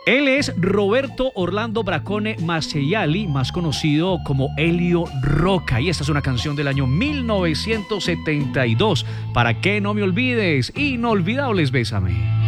Él es Roberto Orlando Bracone Masciali, más conocido como Elio Rocca. Y esta es una canción del año 1972. ¿Para qué no me olvides? Inolvidables, Bésame.